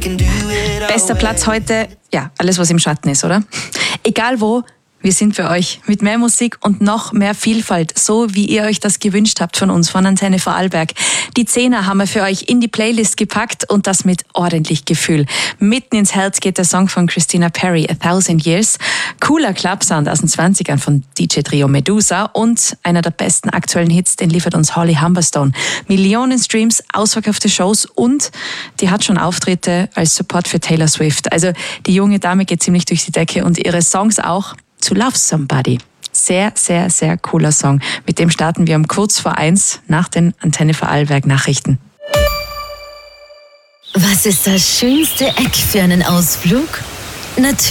Bester Platz heute, ja, alles was im Schatten ist, oder? Egal wo, wir sind für euch mit mehr Musik und noch mehr Vielfalt, so wie ihr euch das gewünscht habt von uns, von Antenne Vorarlberg. Die 10er haben wir für euch in die Playlist gepackt und das mit ordentlich Gefühl. Mitten ins Herz geht der Song von Christina Perri, 1000 Years. Cooler Clubsound aus den 20ern von DJ-Trio Medusa und einer der besten aktuellen Hits, den liefert uns Holly Humberstone. Millionen Streams, ausverkaufte Shows und die hat schon Auftritte als Support für Taylor Swift. Also die junge Dame geht ziemlich durch die Decke und ihre Songs auch. To Love Somebody. Sehr, sehr, sehr cooler Song. Mit dem starten wir um kurz vor 1 nach den Antenne Vorarlberg Nachrichten. Was ist das schönste Eck für einen Ausflug? Natürlich